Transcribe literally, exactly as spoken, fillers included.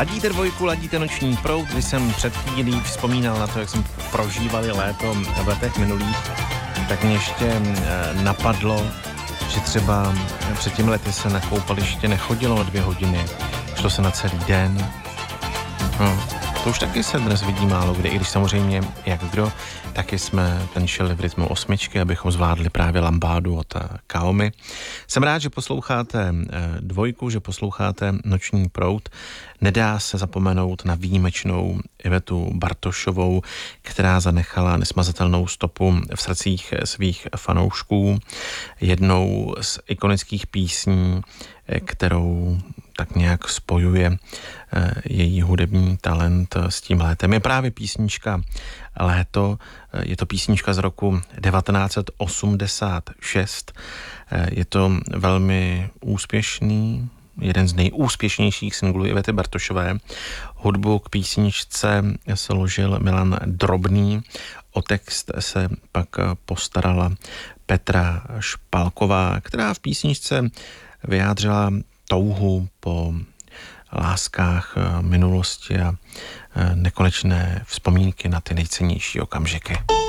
Ladíte dvojku, ladíte Noční proud. Když jsem před chvílí vzpomínal na to, jak jsem prožívali léto v letech minulých, tak mě ještě napadlo, že třeba před těmi lety se na koupaliště nechodilo na dvě hodiny, šlo se na celý den. No, to už taky se dnes vidí málo kdy, i když samozřejmě, jak kdo, taky jsme ten šeli v rytmu osmičky, abychom zvládli právě lambádu od Kaomy. Jsem rád, že posloucháte dvojku, že posloucháte Noční proud. Nedá se zapomenout na výjimečnou Ivetu Bartošovou, která zanechala nesmazatelnou stopu v srdcích svých fanoušků. Jednou z ikonických písní, kterou tak nějak spojuje její hudební talent s tím létem, je právě písnička Léto. Je to písnička z roku devatenáct set osmdesát šest. Je to velmi úspěšný, jeden z nejúspěšnějších singlů Ivety Bartošové. Hudbu k písničce složil Milan Drobný, o text se pak postarala Petra Špalková, která v písničce vyjádřila touhu po láskách minulosti a nekonečné vzpomínky na ty nejcennější okamžiky.